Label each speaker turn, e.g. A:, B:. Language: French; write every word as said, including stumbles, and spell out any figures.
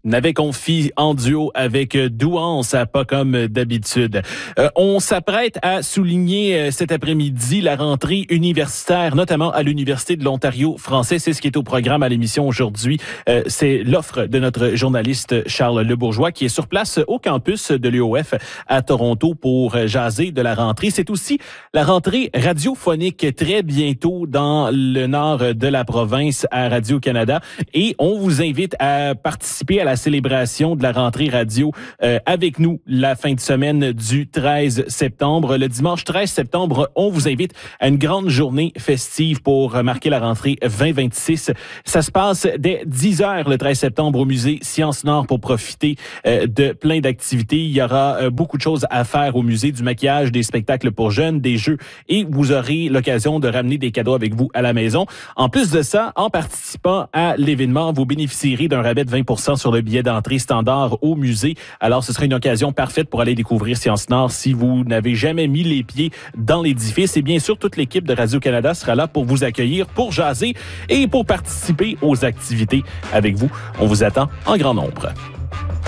A: N'avait confié en duo avec Douance, pas comme d'habitude. Euh, on s'apprête à souligner euh, cet après-midi la rentrée universitaire, notamment à l'Université de l'Ontario français. C'est ce qui est au programme à l'émission aujourd'hui. Euh, c'est l'offre de notre journaliste Charles Lebourgeois qui est sur place au campus de l'U O F à Toronto pour jaser de la rentrée. C'est aussi la rentrée radiophonique très bientôt dans le nord de la province à Radio-Canada. Et on vous invite à participer à la célébration de la rentrée radio euh, avec nous la fin de semaine du treize septembre. Le dimanche treize septembre, on vous invite à une grande journée festive pour marquer la rentrée vingt vingt-six. Ça se passe dès dix heures le treize septembre au musée Sciences Nord pour profiter euh, de plein d'activités. Il y aura euh, beaucoup de choses à faire au musée, du maquillage, des spectacles pour jeunes, des jeux et vous aurez l'occasion de ramener des cadeaux avec vous à la maison. En plus de ça, en participant à l'événement, vous bénéficierez d'un rabais de vingt pour cent sur le billet d'entrée standard au musée. Alors, ce sera une occasion parfaite pour aller découvrir Sciences Nord si vous n'avez jamais mis les pieds dans l'édifice. Et bien sûr, toute l'équipe de Radio-Canada sera là pour vous accueillir, pour jaser et pour participer aux activités avec vous. On vous attend en grand nombre.